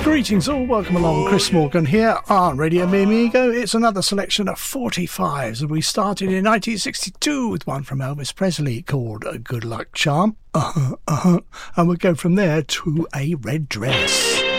Greetings all, welcome along, Chris Morgan here on Radio Me Amigo. It's another selection of 45s, and we started in 1962 with one from Elvis Presley called Good Luck Charm. And we'll go from there to A Red Dress.